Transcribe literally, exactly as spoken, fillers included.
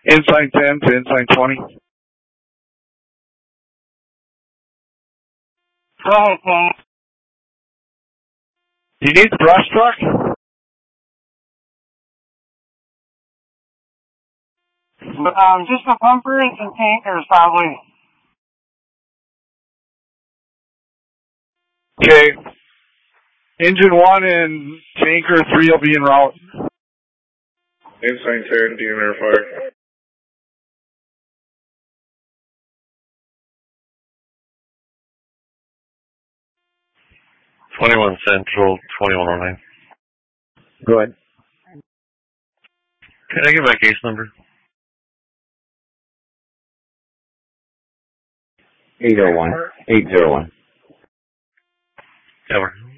Ensign ten to Ensign twenty. Okay. Do you need the brush truck? Um, just the pumpers and tankers, probably. Okay. Engine one and tanker three will be en route. Ensign ten, D N R fire. twenty-one Central, twenty-one oh nine. Go ahead. Can I get my case number? eight oh one. eight oh one. Over.